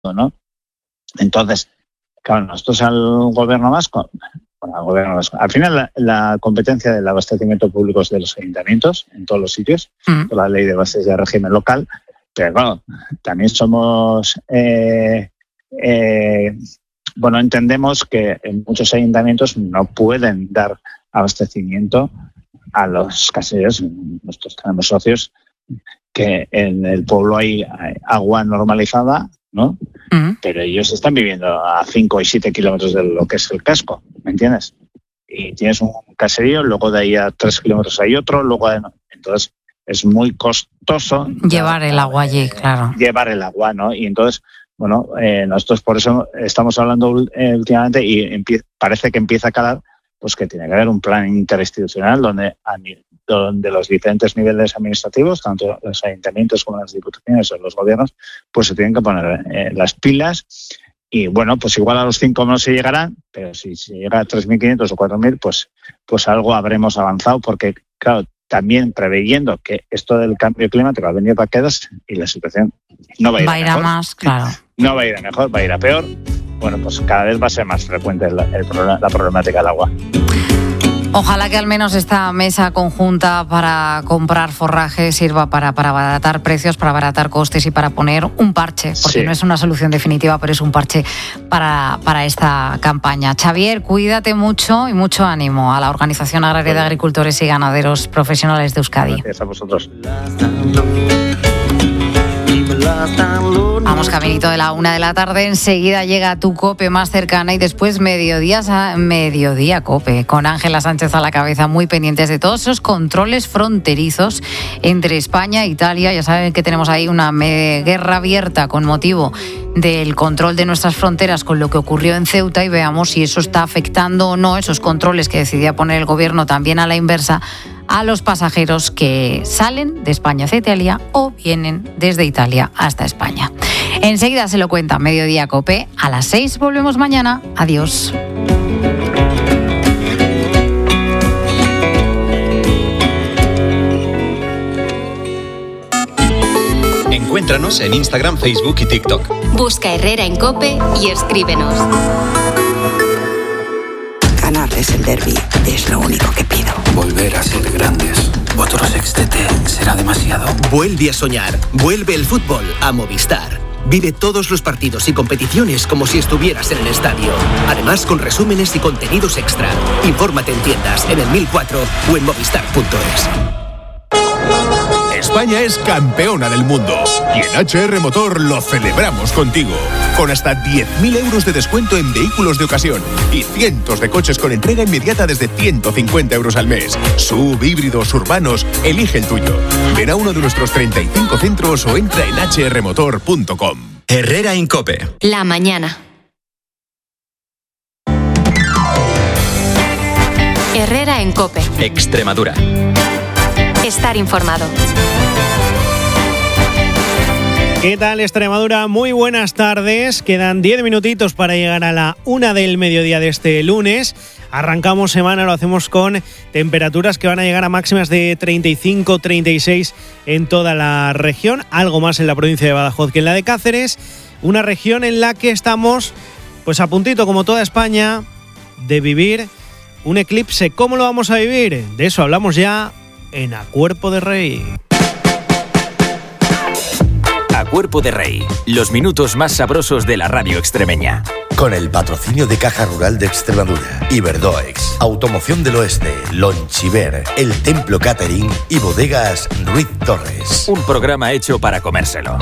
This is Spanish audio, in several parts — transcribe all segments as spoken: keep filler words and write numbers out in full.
¿no? Entonces, claro, nosotros al gobierno vasco, bueno, al gobierno vasco, al final la, la competencia del abastecimiento público es de los ayuntamientos en todos los sitios, mm. por la ley de bases de régimen local, pero bueno, también somos, eh, eh, bueno, entendemos que en muchos ayuntamientos no pueden dar abastecimiento a los caseros. Nosotros tenemos socios que en el pueblo hay agua normalizada, ¿no? Uh-huh. Pero ellos están viviendo a cinco y siete kilómetros de lo que es el casco, ¿me entiendes? Y tienes un caserío, luego de ahí a tres kilómetros hay otro, luego hay... entonces es muy costoso llevar el agua allí, claro. Llevar el agua, ¿no? Y entonces, bueno, eh, nosotros por eso estamos hablando eh, últimamente y empie- parece que empieza a calar, pues que tiene que haber un plan interinstitucional donde a nivel donde los diferentes niveles administrativos, tanto los ayuntamientos como las diputaciones o los gobiernos, pues se tienen que poner eh, las pilas. Y bueno, pues igual a los cinco no se llegarán, pero si se llega a tres mil quinientos o cuatro mil, pues, pues algo habremos avanzado, porque claro, también preveyendo que esto del cambio climático va a venir para quedarse y la situación no va a ir va a, ir a mejor. más, claro. No va a ir a mejor, va a ir a peor. Bueno, pues cada vez va a ser más frecuente el, el, la problemática del agua. Ojalá que al menos esta mesa conjunta para comprar forraje sirva para, para abaratar precios, para abaratar costes y para poner un parche, porque sí. no es una solución definitiva, pero es un parche para, para esta campaña. Xavier, cuídate mucho y mucho ánimo a la Organización Agraria de Agricultores y Ganaderos Profesionales de Euskadi. Gracias a vosotros. Vamos caminito de la una de la tarde, enseguida llega tu COPE más cercana y después mediodía, mediodía COPE, con Ángela Sánchez a la cabeza, muy pendientes de todos esos controles fronterizos entre España e Italia. Ya saben que tenemos ahí una guerra abierta con motivo del control de nuestras fronteras con lo que ocurrió en Ceuta y veamos si eso está afectando o no, esos controles que decidía poner el gobierno también a la inversa, a los pasajeros que salen de España hacia Italia o vienen desde Italia hasta España. Enseguida se lo cuenta Mediodía COPE. A las seis volvemos mañana. Adiós. Encuéntranos en Instagram, Facebook y TikTok. Busca Herrera en COPE y escríbenos. Ganarles el derbi es lo único que pido. Volver a ser grandes. Otro sextete será demasiado. Vuelve a soñar. Vuelve el fútbol a Movistar. Vive todos los partidos y competiciones como si estuvieras en el estadio. Además, con resúmenes y contenidos extra. Infórmate en tiendas, en el mil cuatro o en movistar punto es. España es campeona del mundo y en H R Motor lo celebramos contigo. Con hasta diez mil euros de descuento en vehículos de ocasión y cientos de coches con entrega inmediata desde ciento cincuenta euros al mes. Sub, híbridos, urbanos, elige el tuyo. Ven a uno de nuestros treinta y cinco centros o entra en hache erre motor punto com. Herrera en COPE. La mañana. Herrera en COPE. Extremadura. Estar informado. ¿Qué tal, Extremadura? Muy buenas tardes. Quedan diez minutitos para llegar a la una del mediodía de este lunes. Arrancamos semana, lo hacemos con temperaturas que van a llegar a máximas de treinta y cinco, treinta y seis en toda la región. Algo más en la provincia de Badajoz que en la de Cáceres. Una región en la que estamos, pues a puntito, como toda España, de vivir un eclipse. ¿Cómo lo vamos a vivir? De eso hablamos ya en A Cuerpo de Rey. A Cuerpo de Rey, los minutos más sabrosos de la radio extremeña. Con el patrocinio de Caja Rural de Extremadura, Iberdoex, Automoción del Oeste, Lonchiver, El Templo Catering y Bodegas Ruiz Torres. Un programa hecho para comérselo.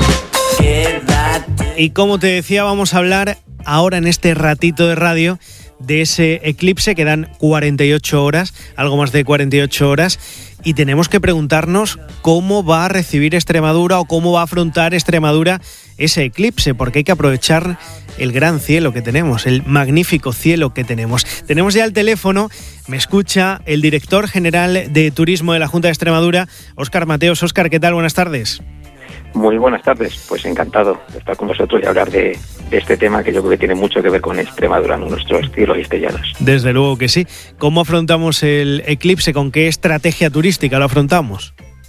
Y como te decía, vamos a hablar ahora en este ratito de radio de ese eclipse. Quedan cuarenta y ocho horas, algo más de cuarenta y ocho horas, y tenemos que preguntarnos cómo va a recibir Extremadura o cómo va a afrontar Extremadura ese eclipse, porque hay que aprovechar el gran cielo que tenemos, el magnífico cielo que tenemos. Tenemos ya el teléfono, me escucha el director general de Turismo de la Junta de Extremadura, Óscar Mateos. Óscar, ¿qué tal? Buenas tardes. Muy buenas tardes, pues encantado de estar con vosotros y hablar de, de este tema que yo creo que tiene mucho que ver con Extremadura, ¿no? Nuestros cielos estrellados. Desde luego que sí. ¿Cómo afrontamos el eclipse? ¿Con qué estrategia turística lo afrontamos?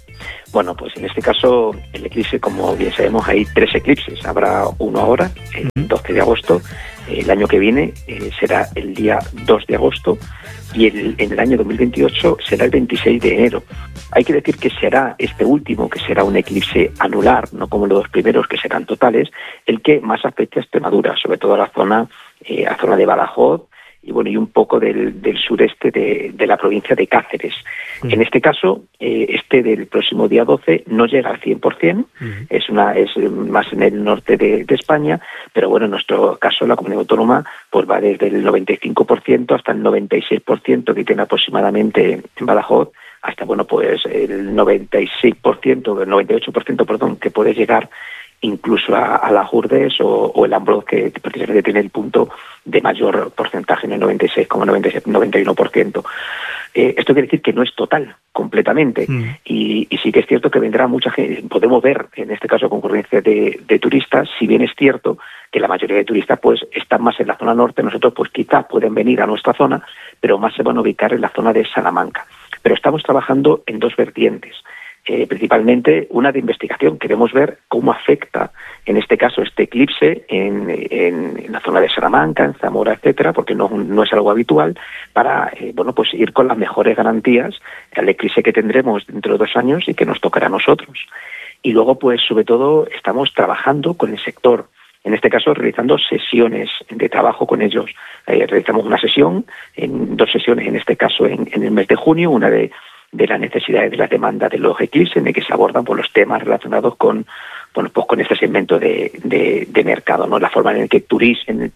Bueno, pues en este caso el eclipse, como bien sabemos, hay tres eclipses. Habrá uno ahora, el doce de agosto. El año que viene eh, será el día dos de agosto y el, en el año dos mil veintiocho será el veintiséis de enero. Hay que decir que será este último, que será un eclipse anular, no como los dos primeros que serán totales, el que más afecte a Extremadura, sobre todo a la zona, eh, a zona de Badajoz, y bueno, y un poco del, del sureste de, de la provincia de Cáceres. Mm. En este caso, eh, este del próximo día doce no llega al cien por ciento, mm. es, una, es más en el norte de, de España, pero bueno, en nuestro caso, la comunidad autónoma pues va desde el noventa y cinco por ciento hasta el noventa y seis por ciento que tiene aproximadamente en Badajoz, hasta bueno pues el noventa y seis por ciento, el noventa y ocho por ciento, perdón, que puede llegar incluso a, a las Urdes o, o el Ambroz, que precisamente tiene el punto de mayor porcentaje, en el noventa y seis coma noventa y uno por ciento. Eh, esto quiere decir que no es total, completamente, mm. y, y sí que es cierto que vendrá mucha gente. Podemos ver, en este caso, concurrencia de, de turistas, si bien es cierto que la mayoría de turistas pues están más en la zona norte, nosotros pues quizás pueden venir a nuestra zona, pero más se van a ubicar en la zona de Salamanca. Pero estamos trabajando en dos vertientes. Eh, principalmente una de investigación. Queremos ver cómo afecta, en este caso, este eclipse en, en, en la zona de Salamanca, en Zamora, etcétera, porque no, no es algo habitual, para eh, bueno pues ir con las mejores garantías al eclipse que tendremos dentro de dos años y que nos tocará a nosotros. Y luego, pues, sobre todo, estamos trabajando con el sector, en este caso realizando sesiones de trabajo con ellos. Eh, realizamos una sesión, en dos sesiones, en este caso en, en el mes de junio, una de de las necesidades de la demanda de los eclipses, en el que se abordan por los temas relacionados con bueno pues con este segmento de, de, de mercado, ¿no? La forma en el que turis, en el,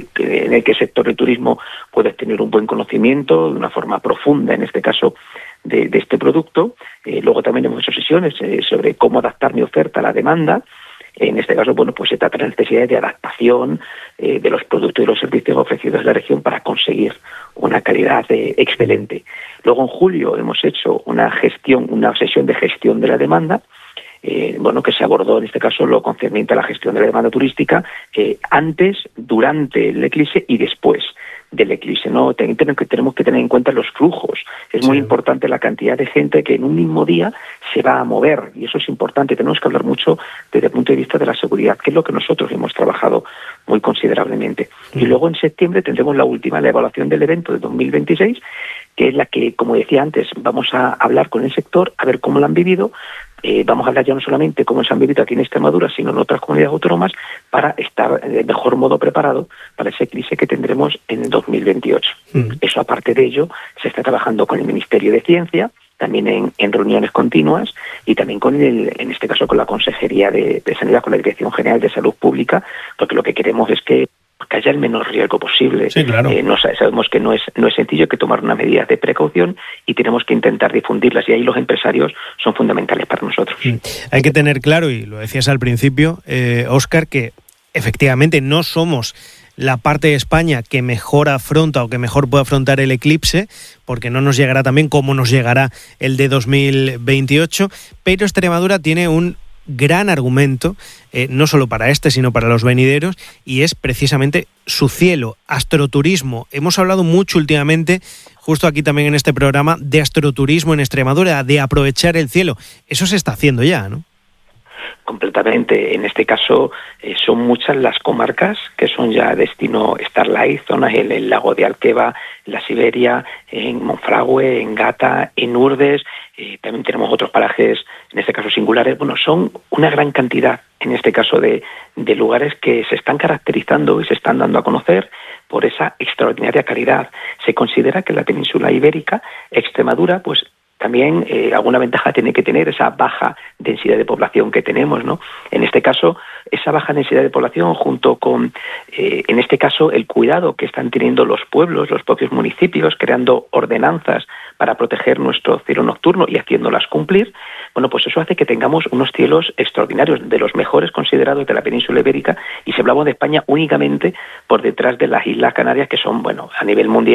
en el que el sector del turismo puede tener un buen conocimiento de una forma profunda, en este caso, de, de este producto. Eh, luego también hemos hecho sesiones eh, sobre cómo adaptar mi oferta a la demanda. En este caso, bueno, pues se trata de necesidades de adaptación eh, de los productos y los servicios ofrecidos en la región para conseguir una calidad eh, excelente. Luego, en julio, hemos hecho una gestión, una sesión de gestión de la demanda, eh, bueno, que se abordó, en este caso, lo concerniente a la gestión de la demanda turística eh, antes, durante el eclipse y después del eclipse, ¿no? Tenemos que, tenemos que tener en cuenta los flujos. Es muy sí. importante la cantidad de gente que en un mismo día se va a mover, y eso es importante. Tenemos que hablar mucho desde el punto de vista de la seguridad, que es lo que nosotros hemos trabajado muy considerablemente. Mm. Y luego en septiembre tendremos la última, la evaluación del evento de dos mil veintiséis, que es la que, como decía antes, vamos a hablar con el sector, a ver cómo lo han vivido. Eh, vamos a hablar ya no solamente cómo se han vivido aquí en Extremadura, sino en otras comunidades autónomas, para estar de mejor modo preparado para ese eclipse que tendremos en el dos mil veintiocho. Mm. Eso, aparte de ello, se está trabajando con el Ministerio de Ciencia, también en, en reuniones continuas, y también con el, en este caso con la Consejería de, de Sanidad, con la Dirección General de Salud Pública, porque lo que queremos es que que haya el menor riesgo posible. Sí, claro. Eh, no, sabemos que no es no es sencillo, hay que tomar unas medidas de precaución y tenemos que intentar difundirlas, y ahí los empresarios son fundamentales para nosotros. Sí. Hay que tener claro, y lo decías al principio, eh, Óscar, que efectivamente no somos la parte de España que mejor afronta o que mejor puede afrontar el eclipse, porque no nos llegará también como nos llegará el de dos mil veintiocho, pero Extremadura tiene un gran argumento, eh, no solo para este, sino para los venideros, y es precisamente su cielo, astroturismo. Hemos hablado mucho últimamente, justo aquí también en este programa, de astroturismo en Extremadura, de aprovechar el cielo. Eso se está haciendo ya, ¿no? Completamente. En este caso eh, son muchas las comarcas que son ya destino Starlight, zonas en el lago de Alqueva, en la Siberia, en Monfragüe, en Gata, en Urdes. Eh, también tenemos otros parajes, en este caso singulares. Bueno, son una gran cantidad, en este caso, de, de lugares que se están caracterizando y se están dando a conocer por esa extraordinaria calidad. Se considera que en la península ibérica, Extremadura, pues también eh, alguna ventaja tiene que tener esa baja densidad de población que tenemos, ¿no? En este caso, esa baja densidad de población, junto con, eh, en este caso, el cuidado que están teniendo los pueblos, los propios municipios, creando ordenanzas para proteger nuestro cielo nocturno y haciéndolas cumplir, bueno, pues eso hace que tengamos unos cielos extraordinarios, de los mejores considerados de la península ibérica, y si hablamos de España únicamente por detrás de las Islas Canarias, que son, bueno, a nivel mundial,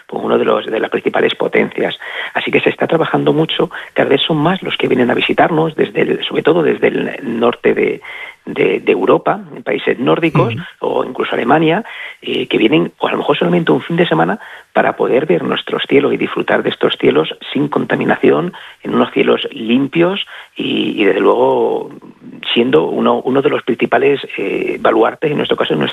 pues uno de los de las principales potencias. Así que se está trabajando mucho, cada vez son más los que vienen a visitarnos, desde el, sobre todo desde el norte de, de, de Europa, en países nórdicos, uh-huh. o incluso Alemania, eh, que vienen, o a lo mejor solamente un fin de semana, para poder ver nuestros cielos y disfrutar de estos cielos sin contaminación, en unos cielos limpios y, y desde luego siendo uno, uno de los principales eh, baluartes, en nuestro caso, en